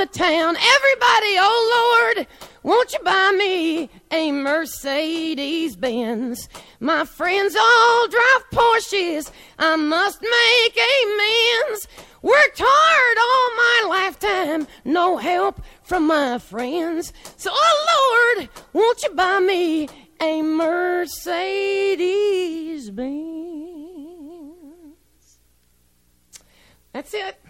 to town. Everybody, oh Lord, won't you buy me a Mercedes-Benz? My friends all drive Porsches. I must make amends. Worked hard all my lifetime, no help from my friends. So, oh Lord, won't you buy me a Mercedes-Benz? That's it.